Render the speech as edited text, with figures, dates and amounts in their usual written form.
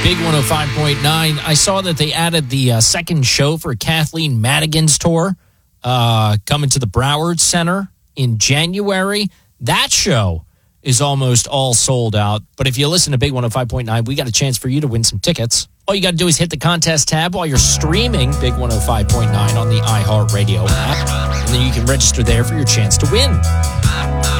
Big 105.9. I saw that they added the second show for Kathleen Madigan's tour coming to the Broward Center in January. That show is almost all sold out. But if you listen to Big 105.9, we got a chance for you to win some tickets. All you got to do is hit the contest tab while you're streaming Big 105.9 on the iHeartRadio app. And then you can register there for your chance to win.